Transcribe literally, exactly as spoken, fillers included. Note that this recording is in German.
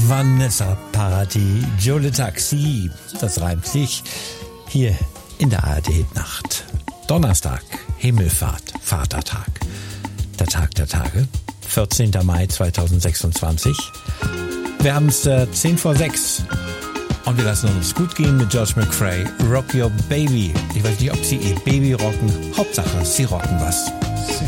Vanessa Paradis, Joe Taxi, das reimt sich, hier in der A R D-Nacht. Donnerstag, Himmelfahrt, Vatertag. Der Tag der Tage, vierzehnter Mai zweitausendsechsundzwanzig. Wir haben es äh, zehn vor sechs und wir lassen uns gut gehen mit George McRae, Rock Your Baby. Ich weiß nicht, ob Sie Ihr Baby rocken, Hauptsache, Sie rocken was.